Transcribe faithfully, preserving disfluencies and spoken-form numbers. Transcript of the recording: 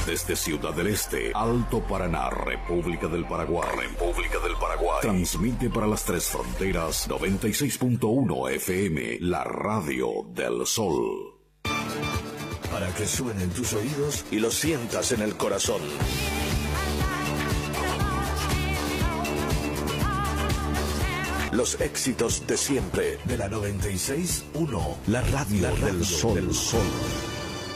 Desde Ciudad del Este, Alto Paraná, República del Paraguay. República del Paraguay. Transmite para las tres fronteras noventa y seis punto uno F M, la radio del sol. Para que suene en tus oídos y lo sientas en el corazón. Los éxitos de siempre de la noventa y seis punto uno, la radio, la radio del sol. Del sol.